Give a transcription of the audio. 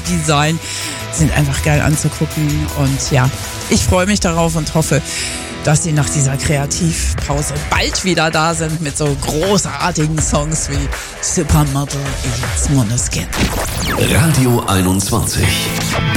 Design sind einfach geil anzugucken. Und ja, ich freue mich darauf und hoffe, dass sie nach dieser Kreativpause bald wieder da sind mit so großartigen Songs wie Supermodel X Måneskin. Radio 21.